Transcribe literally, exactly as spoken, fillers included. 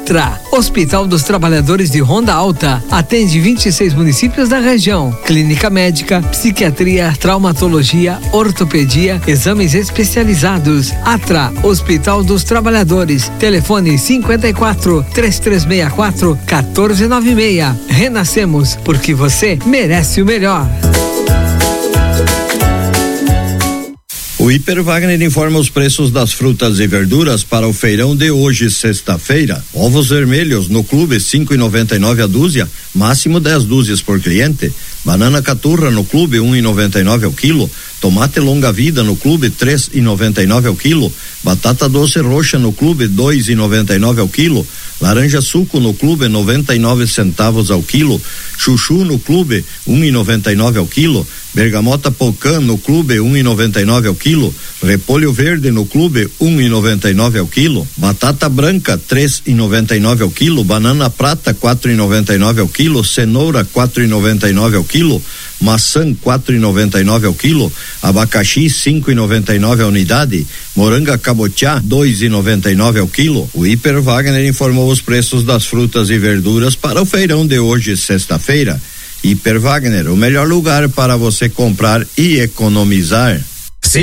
Atra, Hospital dos Trabalhadores de Ronda Alta, atende vinte e seis municípios da região. Clínica médica, psiquiatria, traumatologia, ortopedia, exames especializados. Atra, Hospital dos Trabalhadores. Telefone cinquenta e quatro, três três seis quatro, um quatro nove seis. Renascemos, porque você merece o melhor. O Hiper Wagner informa os preços das frutas e verduras para o feirão de hoje, sexta-feira. Ovos vermelhos no clube cinco e noventa e nove a dúzia, máximo dez dúzias por cliente. Banana caturra no clube um e noventa e nove ao quilo. Tomate longa vida no clube três e noventa e nove ao quilo. Batata doce roxa no clube dois e noventa e nove ao quilo. Laranja suco no clube noventa e nove centavos ao quilo. Chuchu no clube um e noventa e nove ao quilo. Bergamota pocã no clube um e noventa e nove ao quilo. Repolho verde no clube um e noventa e nove ao quilo. Batata branca três e noventa e nove ao quilo. Banana prata quatro e noventa e nove ao quilo. Cenoura quatro e noventa e nove ao quilo. Maçã quatro e noventa e nove ao quilo. Abacaxi cinco e noventa e nove a unidade. Moranga cabotiá dois e noventa e nove ao quilo. O Hiper Wagner informou os preços das frutas e verduras para o feirão de hoje, sexta-feira. Hiper Wagner, o melhor lugar para você comprar e economizar.